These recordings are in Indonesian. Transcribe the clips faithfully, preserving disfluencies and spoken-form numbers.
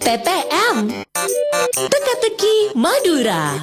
T T M Teka-teki Madura.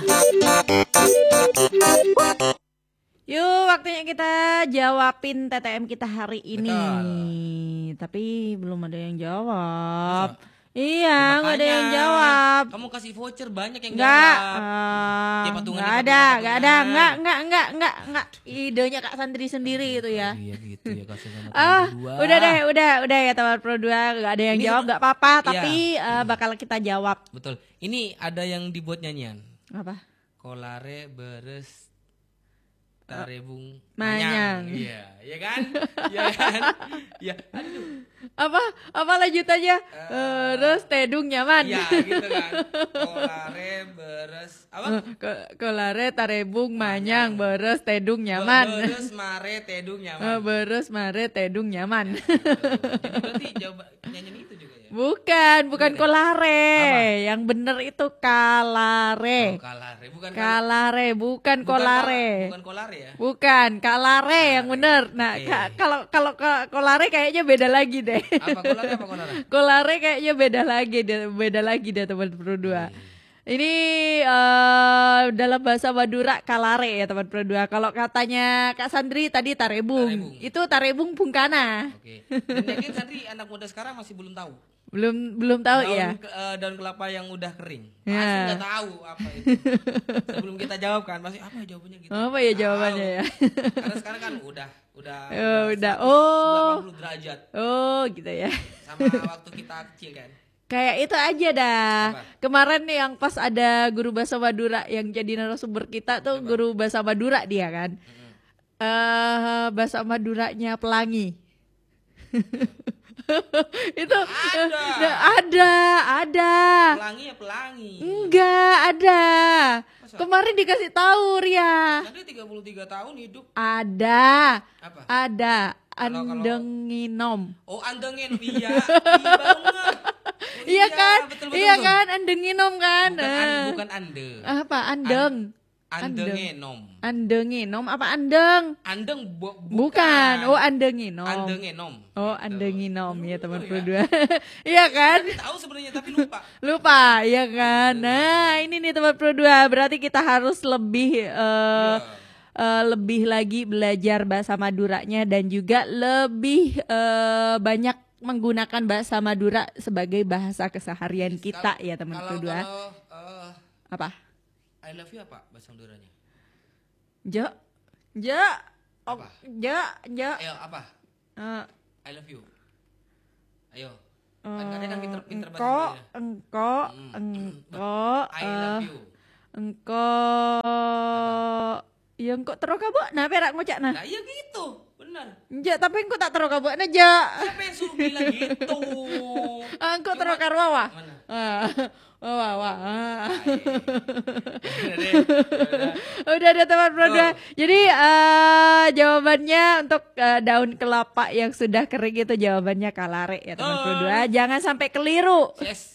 Yuk, waktunya kita jawabin T T M kita hari ini. Betul. Tapi belum ada yang jawab. Masa? Iya, Ya, nggak ada yang makanya. jawab. Kamu kasih voucher banyak yang Nggak, jawab. eh, Ya, patungan, nggak ya, ada, patungan, nggak ada, patungan. nggak, nggak, nggak, nggak, nggak. Idenya Kak Sandri sendiri itu ya. Iya gitu ya, kasih sama Ah, kamu berdua. udah deh, udah, udah ya teman Pro dua, nggak ada yang Ini jawab, cuma- nggak apa-apa. Iya. Tapi eh, bakal kita jawab. Betul. Ini ada yang dibuat nyanyian. Apa? Kolare beres tarebung Manyang. Iya, iya kan? Iya kan? Iya. Aduh. Apa? Apa lanjutannya? Eh, Terus tedung nyaman. Iya, gitu kan. Kolare beres apa? Ko- Kolare tarebung manyang beres tedung nyaman. Beres mare tedung Eh, nyaman. beres mare tedung nyaman. Jadi berarti jawab nyanyian itu juga ya. Bukan, bukan Bukan. kolare. Apa? Yang bener itu kalare. Oh, kalare bukan Kalare, bukan bukan kolare. kala- Bukan kolare ya. Bukan, kalare yang bener. Nah, Oke. ka- kalau kalau ka- kolare kayaknya beda lagi deh. Apa kolare apa kolare? Kolare kayaknya beda lagi deh, beda lagi deh teman Pro dua. Ini eh, dalam bahasa Madura kalare ya teman Pro dua. Kalau katanya Kak Sandri tadi tarebung, Tarebung. itu tarebung pungkana. Oke. Dan yakin Sandri anak muda sekarang masih belum tahu. Belum belum tahu daun, ya. ke- eh, daun kelapa yang udah kering. Ya. Pasti nggak tahu apa itu. Sebelum kita jawab kan pasti apa ya jawabannya gitu. Apa ya jawabannya Tahu. ya? Karena sekarang kan udah udah Oh, udah. seratus delapan Oh. puluh derajat Oh, gitu ya. sama waktu kita kecil kan. Kayak itu aja dah. Apa? Kemarin nih yang pas ada guru bahasa Madura yang jadi narasumber kita tuh Apa? guru bahasa Madura dia kan. Eh bahasa Maduranya pelangi. Itu Ada. eh, ada, ada. Pelangi ya pelangi. Enggak, ada. Masa? Kemarin dikasih tahu Ria. Sandri tiga puluh tiga tahun hidup Ada. apa? Ada. Kalau- kalau- Andenginom. Oh, andengin iya. Iya banget. Oh, Iya kan? betul, betul, Iya betul. kan? Andenginom kan? Bukan, an, Eh. bukan ande. Apa? Andeng. Andengenom. Andenginom apa andeng? Andeng bu- Bukan. Oh, andenginom. Andengenom. Oh, Gitu. andenginom ya teman Betul Pro ya? dua. Iya kan? Tapi tahu sebenarnya tapi lupa. Lupa, iya kan? Nah, ini nih teman Pro dua. Berarti kita harus lebih eh, eh, lebih lagi belajar bahasa Maduranya dan juga lebih eh, banyak menggunakan bahasa Madura sebagai bahasa keseharian kita Kalau- ya teman kalau- Pro dua. Kalau eh, Apa? I love you apa bahasa Maduranya? Jo, jo, oh, Apa? jo, jo. Ayo apa? Eh, I love you. Ayo. Kan kadang kan pinter-pinter bahasa engko, Maduranya. engko, Hmm. engko, I eh, love you. engko, ya engko terus kabuk, nah perak ngucak nah. Nah iya gitu, benar. Ja, tapi engko tak terus kabuk nah ja. Siapa yang suruh bilang gitu? Ah, engko Cuma- terus karwawa. Mana? Ah, wah, wah. Ah. Udah deh, udah. Udah ada teman Pro dua. Oh. Jadi eh, jawabannya untuk eh, daun kelapa yang sudah kering itu jawabannya kalare ya teman Oh. Pro dua. Jangan sampai keliru. Yes.